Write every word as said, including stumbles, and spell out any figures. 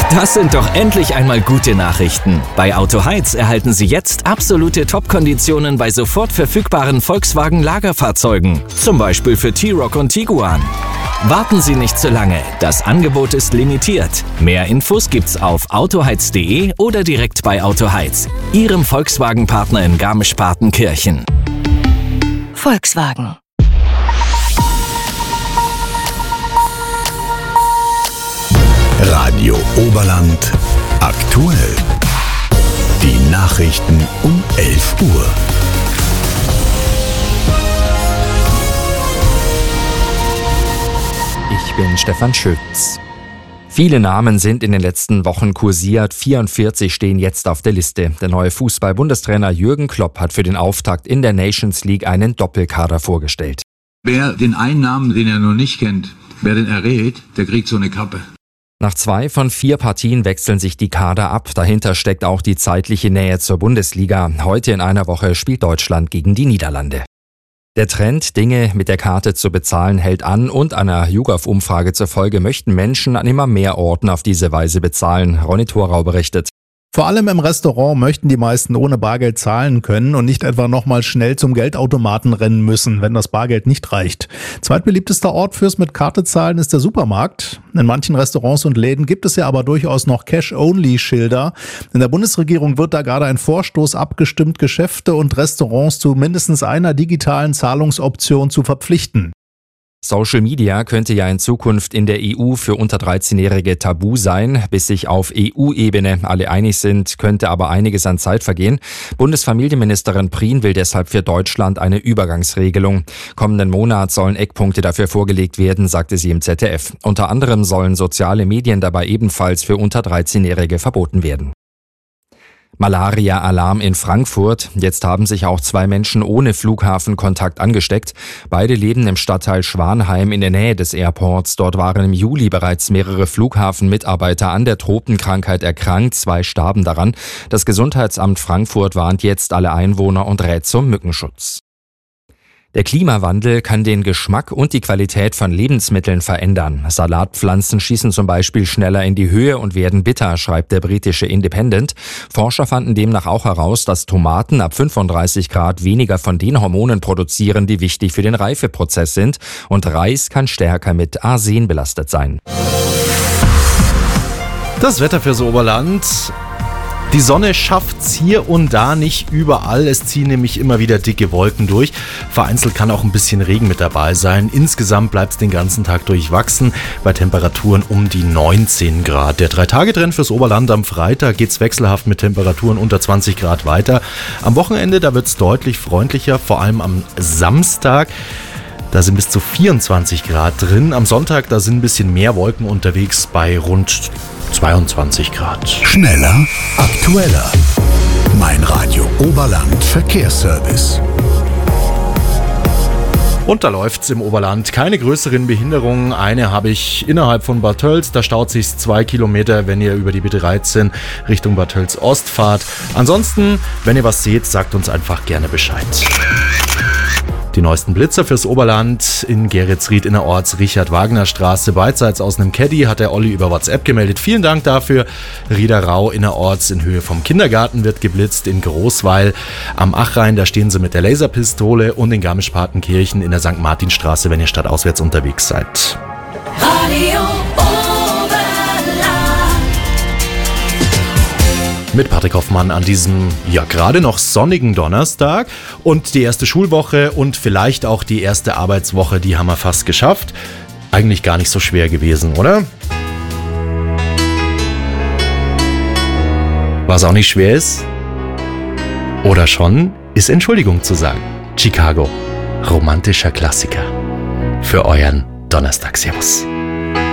Das sind doch endlich einmal gute Nachrichten. Bei Autoheiz erhalten Sie jetzt absolute Top-Konditionen bei sofort verfügbaren Volkswagen-Lagerfahrzeugen. Zum Beispiel für T-Roc und Tiguan. Warten Sie nicht zu lange. Das Angebot ist limitiert. Mehr Infos gibt's auf autoheiz punkt de oder direkt bei Autoheiz, Ihrem Volkswagen-Partner in Garmisch-Partenkirchen. Volkswagen. Radio Oberland aktuell. Die Nachrichten um elf Uhr. Ich bin Stefan Schütz. Viele Namen sind in den letzten Wochen kursiert. vierundvierzig stehen jetzt auf der Liste. Der neue Fußball-Bundestrainer Jürgen Klopp hat für den Auftakt in der Nations League einen Doppelkader vorgestellt. Wer den einen Namen, den er noch nicht kennt, wer den errät, der kriegt so eine Kappe. Nach zwei von vier Partien wechseln sich die Kader ab. Dahinter steckt auch die zeitliche Nähe zur Bundesliga. Heute in einer Woche spielt Deutschland gegen die Niederlande. Der Trend, Dinge mit der Karte zu bezahlen, hält an und einer YouGov-Umfrage zufolge möchten Menschen an immer mehr Orten auf diese Weise bezahlen. Ronny Thorau berichtet. Vor allem im Restaurant möchten die meisten ohne Bargeld zahlen können und nicht etwa nochmal schnell zum Geldautomaten rennen müssen, wenn das Bargeld nicht reicht. Zweitbeliebtester Ort fürs mit Karte zahlen ist der Supermarkt. In manchen Restaurants und Läden gibt es ja aber durchaus noch Cash-Only-Schilder. In der Bundesregierung wird da gerade ein Vorstoß abgestimmt, Geschäfte und Restaurants zu mindestens einer digitalen Zahlungsoption zu verpflichten. Social Media könnte ja in Zukunft in der E U für unter dreizehnjährige tabu sein. Bis sich auf E U-Ebene alle einig sind, könnte aber einiges an Zeit vergehen. Bundesfamilienministerin Prien will deshalb für Deutschland eine Übergangsregelung. Kommenden Monat sollen Eckpunkte dafür vorgelegt werden, sagte sie im Z D F. Unter anderem sollen soziale Medien dabei ebenfalls für unter dreizehnjährige verboten werden. Malaria-Alarm in Frankfurt. Jetzt haben sich auch zwei Menschen ohne Flughafenkontakt angesteckt. Beide leben im Stadtteil Schwanheim in der Nähe des Airports. Dort waren im Juli bereits mehrere Flughafenmitarbeiter an der Tropenkrankheit erkrankt. Zwei starben daran. Das Gesundheitsamt Frankfurt warnt jetzt alle Einwohner und rät zum Mückenschutz. Der Klimawandel kann den Geschmack und die Qualität von Lebensmitteln verändern. Salatpflanzen schießen zum Beispiel schneller in die Höhe und werden bitter, schreibt der britische Independent. Forscher fanden demnach auch heraus, dass Tomaten ab fünfunddreißig Grad weniger von den Hormonen produzieren, die wichtig für den Reifeprozess sind. Und Reis kann stärker mit Arsen belastet sein. Das Wetter fürs Oberland. Die Sonne schafft's hier und da nicht überall. Es ziehen nämlich immer wieder dicke Wolken durch. Vereinzelt kann auch ein bisschen Regen mit dabei sein. Insgesamt bleibt es den ganzen Tag durchwachsen bei Temperaturen um die neunzehn Grad. Der Drei-Tage-Trend fürs Oberland: am Freitag geht's wechselhaft mit Temperaturen unter zwanzig Grad weiter. Am Wochenende, da wird's deutlich freundlicher, vor allem am Samstag. Da sind bis zu vierundzwanzig Grad drin. Am Sonntag, da sind ein bisschen mehr Wolken unterwegs bei rund zweiundzwanzig Grad. Schneller, aktueller. Mein Radio Oberland Verkehrsservice. Und da läuft's im Oberland. Keine größeren Behinderungen. Eine habe ich innerhalb von Bad Tölz. Da staut sich's zwei Kilometer, wenn ihr über die B dreizehn Richtung Bad Tölz Ost fahrt. Ansonsten, wenn ihr was seht, sagt uns einfach gerne Bescheid. Die neuesten Blitzer fürs Oberland: in Geretsried innerorts Richard-Wagner-Straße, beidseits aus einem Caddy, hat der Olli über WhatsApp gemeldet. Vielen Dank dafür. Riederau innerorts in Höhe vom Kindergarten wird geblitzt. In Großweil am Achrhein, da stehen sie mit der Laserpistole. Und in Garmisch-Partenkirchen in der Sankt Martinstraße, wenn ihr stadtauswärts unterwegs seid. Radio Mit Patrick Hoffmann an diesem, ja, gerade noch sonnigen Donnerstag. Und die erste Schulwoche und vielleicht auch die erste Arbeitswoche, die haben wir fast geschafft. Eigentlich gar nicht so schwer gewesen, oder? Was auch nicht schwer ist, oder schon, ist Entschuldigung zu sagen. Chicago, romantischer Klassiker für euren Donnerstag. Servus.